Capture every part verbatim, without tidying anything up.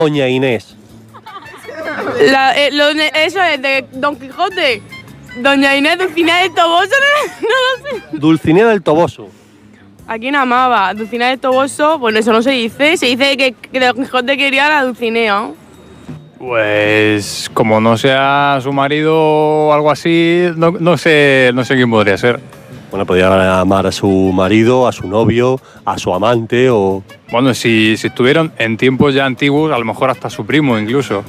Doña Inés? La, eh, lo, eso es de Don Quijote. Doña Inés Dulcinea del Toboso, no, no lo sé. Dulcinea del Toboso. ¿A quién amaba? Dulcinea del Toboso, bueno, eso no se dice. Se dice que, que Don Quijote quería a la Dulcinea. Pues como no sea su marido o algo así, no, no sé, no sé quién podría ser. Bueno, podría amar a su marido, a su novio, a su amante o... Bueno, si, si estuvieron en tiempos ya antiguos, a lo mejor hasta su primo incluso.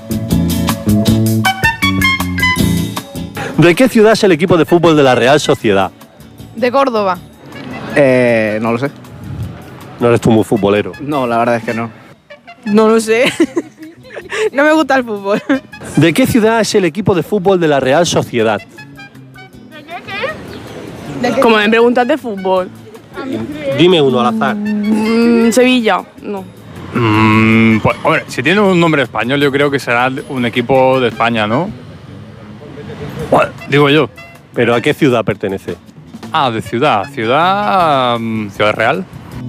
¿De qué ciudad es el equipo de fútbol de la Real Sociedad? De Córdoba. Eh, no lo sé. No eres tú muy futbolero. No, la verdad es que no. No lo sé. No me gusta el fútbol. ¿De qué ciudad es el equipo de fútbol de la Real Sociedad? ¿De qué? Como me preguntas de fútbol. Dime uno al azar. Mm, Sevilla, no. Mm, pues, hombre, si tiene un nombre español, yo creo que será un equipo de España, ¿no? Bueno, digo yo. ¿Pero a qué ciudad pertenece? Ah, de ciudad. Ciudad... um, Ciudad Real.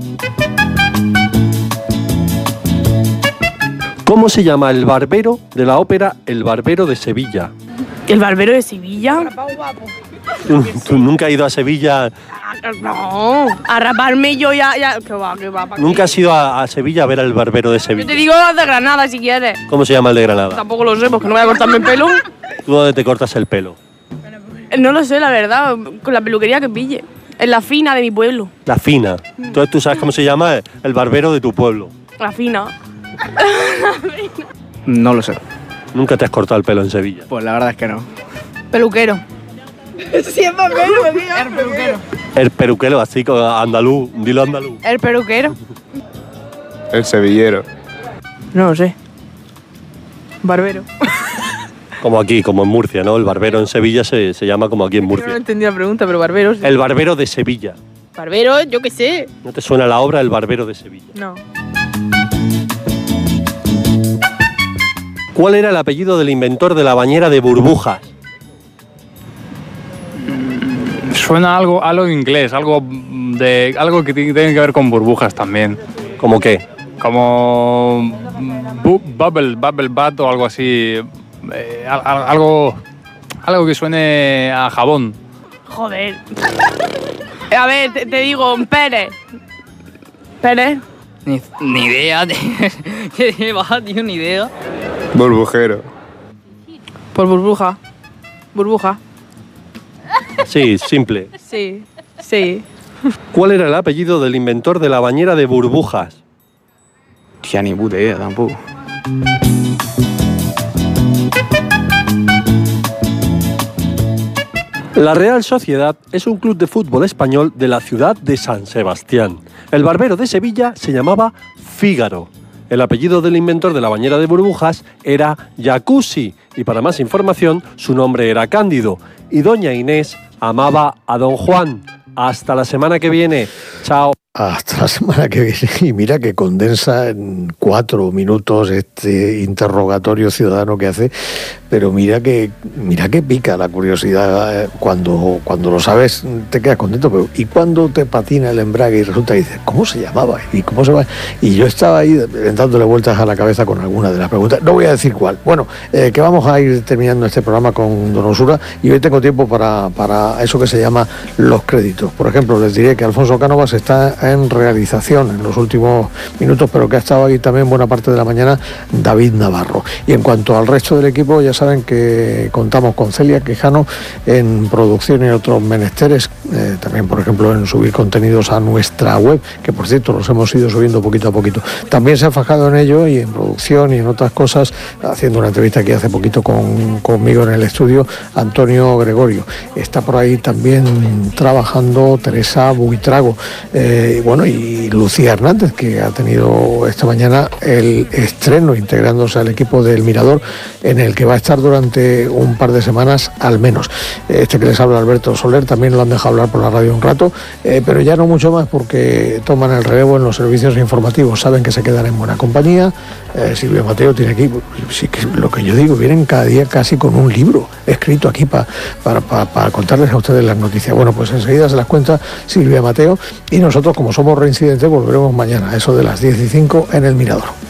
¿Cómo se llama el barbero de la ópera El Barbero de Sevilla? ¿El barbero de Sevilla? ¿Tú, tú nunca has ido a Sevilla? No, a raparme yo ya... ya ¿qué va, qué va? ¿Para ¿Nunca qué? has ido a, a Sevilla a ver al barbero de Yo Sevilla? te digo de Granada si quieres. ¿Cómo se llama el de Granada? Tampoco lo sé, porque no voy a cortarme el pelo. ¿Tú dónde te cortas el pelo? No lo sé, la verdad, con la peluquería que pille. En la fina de mi pueblo. La Fina. Entonces tú sabes cómo se llama el barbero de tu pueblo. La fina. No lo sé. Nunca te has cortado el pelo en Sevilla. Pues la verdad es que no. Peluquero. Sí, es papel, El peluquero. El peruquero, así como andaluz. Dilo andaluz. El peluquero. El sevillero. No lo sé. Barbero. Como aquí, como en Murcia, ¿no? El barbero en Sevilla se, se llama como aquí en Yo no Murcia. entendí la pregunta, pero barbero. Sí. El barbero de Sevilla. Barbero, yo qué sé. ¿No te suena la obra El Barbero de Sevilla? No. ¿Cuál era el apellido del inventor de la bañera de burbujas? Suena algo, algo inglés, algo de algo que tiene que ver con burbujas también. ¿Cómo qué? Como bu- bubble, bubble bath o algo así. Eh, al- al- algo, algo que suene a jabón. Joder. A ver, te, te digo, Pérez. Pérez. Ni, ni idea. ¿Qué va, tío? Ni idea. Burbujero. Por burbuja. Burbuja. Sí, simple. Sí. Sí. ¿Cuál era el apellido del inventor de la bañera de burbujas? Tía, ni puta idea tampoco. La Real Sociedad es un club de fútbol español de la ciudad de San Sebastián. El barbero de Sevilla se llamaba Fígaro. El apellido del inventor de la bañera de burbujas era Jacuzzi y para más información su nombre era Cándido. Y doña Inés amaba a don Juan. Hasta la semana que viene. Chao. Hasta la semana que viene. Y mira que condensa en cuatro minutos este interrogatorio ciudadano que hace, pero mira que mira que pica la curiosidad. Cuando, cuando lo sabes te quedas contento, pero ¿y cuando te patina el embrague y resulta que dices, ¿cómo se llamaba? ¿Y cómo se va? Y yo estaba ahí dándole vueltas a la cabeza con alguna de las preguntas. No voy a decir cuál. Bueno, eh, que vamos a ir terminando este programa con Don Osura y hoy tengo tiempo para, para eso que se llama los créditos. Por ejemplo, les diré que Alfonso Cánovas está en realización en los últimos minutos, pero que ha estado ahí también buena parte de la mañana David Navarro. Y en cuanto al resto del equipo, ya saben que contamos con Celia Quijano en producción y otros menesteres, eh, también por ejemplo en subir contenidos a nuestra web, que por cierto los hemos ido subiendo poquito a poquito. También se ha fajado en ello y en producción y en otras cosas, haciendo una entrevista aquí hace poquito con, conmigo en el estudio, Antonio Gregorio. Está por ahí también trabajando Teresa Buitrago. Eh, bueno, y Lucía Hernández, que ha tenido esta mañana el estreno integrándose al equipo del Mirador, en el que va a estar durante un par de semanas al menos. Este que les habla, Alberto Soler, también lo han dejado hablar por la radio un rato, eh, pero ya no mucho más porque toman el relevo en los servicios informativos, saben que se quedan en buena compañía. eh, Silvia Mateo tiene aquí, sí, que lo que yo digo, vienen cada día casi con un libro escrito aquí pa, para, para, para contarles a ustedes las noticias. Bueno, pues enseguida se las cuenta Silvia Mateo y nosotros, como somos reincidentes, volveremos mañana a eso de las diez y cinco en el Mirador.